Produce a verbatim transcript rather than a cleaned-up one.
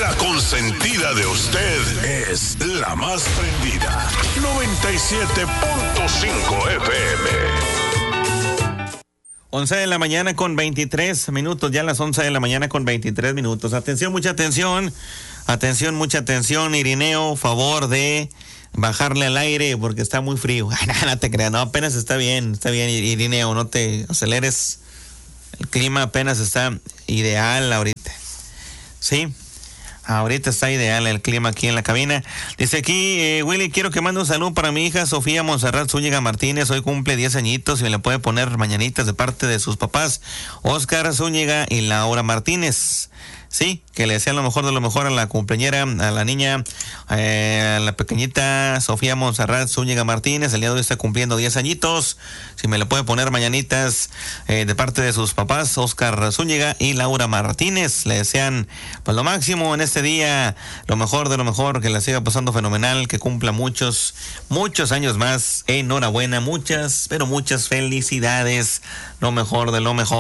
La consentida de usted es la más prendida. noventa y siete punto cinco F M. once de la mañana con veintitrés minutos, ya las once de la mañana con veintitrés minutos. Atención, mucha atención. Atención, mucha atención, Irineo, favor de bajarle al aire porque está muy frío. Ay, no, no te creas, no, apenas está bien, está bien, Irineo, no te aceleres. El clima apenas está ideal ahorita. Sí, ahorita está ideal el clima aquí en la cabina. Dice aquí, eh, Willy, quiero que mande un saludo para mi hija Sofía Monserrat Zúñiga Martínez. Hoy cumple diez añitos y me le puede poner mañanitas de parte de sus papás, Oscar Zúñiga y Laura Martínez. Sí, que le desea lo mejor de lo mejor a la cumpleañera, a la niña, eh, a la pequeñita Sofía Monserrat Zúñiga Martínez. El día de hoy está cumpliendo diez añitos. Si me le puede poner mañanitas eh, de parte de sus papás, Oscar Zúñiga y Laura Martínez. Le desean pues lo máximo en este día, lo mejor de lo mejor, que la siga pasando fenomenal, que cumpla muchos, muchos años más. Enhorabuena, muchas, pero muchas felicidades. Lo mejor de lo mejor.